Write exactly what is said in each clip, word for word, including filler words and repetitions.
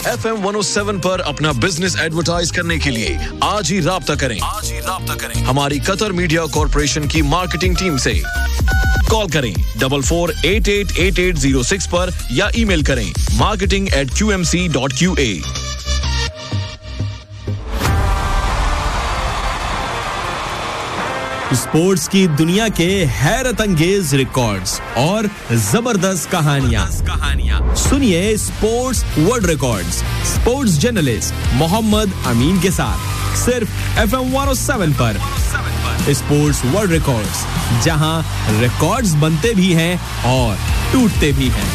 F M one oh seven पर अपना business advertise करने के लिए आज ही राब्ता करें आज ही राब्ता करें हमारी कतर मीडिया कॉर्पोरेशन की मार्केटिंग टीम से। कॉल करें double four eight eight eight eight zero six पर या ईमेल करें marketing eight Q M C dot Q A. Sports की दुनिया के हैरत अंगेज रिकॉर्ड्स और जबरदस्त कहानियां कहानियां सुनिए sports world records sports journalist Mohammad अमीन के साथ सिर्फ F M one oh seven पर स्पोर्ट्स वर्ल्ड रिकॉर्ड्स, जहां रिकॉर्ड्स बनते भी हैं और टूटते भी हैं।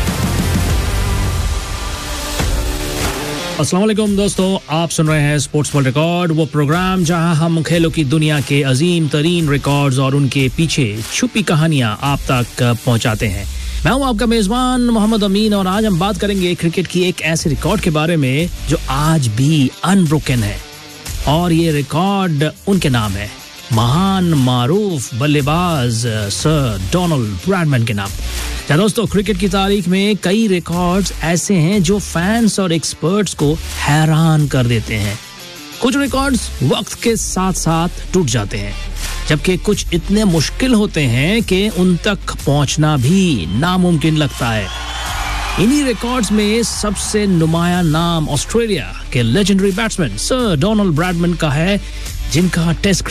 अस्सलाम वालेकुम दोस्तों, आप सुन रहे हैं स्पोर्ट्स वर्ल्ड रिकॉर्ड, वो प्रोग्राम जहां हम खेलों की दुनिया के अजीम तरीन रिकॉर्ड्स और उनके पीछे छुपी कहानियां आप तक पहुंचाते हैं। मैं हूं आपका मेजबान मोहम्मद अमीन और आज हम बात करेंगे क्रिकेट की एक ऐसे रिकॉर्ड के बारे में जो आज भी अनब्रोकन है और ये रिकॉर्ड उनके नाम है, महान मारूफ बल्लेबाज सर डोनाल्ड ब्रैडमैन के नाम। क्या दोस्तों, क्रिकेट की तारीख में कई रिकॉर्ड्स ऐसे हैं जो फैंस और एक्सपर्ट्स को हैरान कर देते हैं। कुछ रिकॉर्ड्स वक्त के साथ साथ टूट जाते हैं, जबकि कुछ इतने मुश्किल होते हैं कि उन तक पहुंचना भी नामुमकिन लगता है। इन्हीं रिकॉर्ड्स में सबसे नुमाया नाम ऑस्ट्रेलिया के legendary batsman sir Donald Bradman का है, जिनका टेस्ट